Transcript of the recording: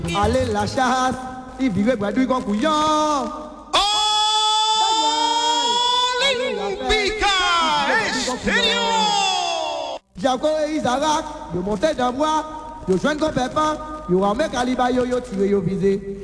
Allez la chasse, il vivait bradouille con couillon. Jaco et Isaac, ils montaient dans bois, ils joignent comme pépin, ils ramènent Caliba, ils tirent, ils visent.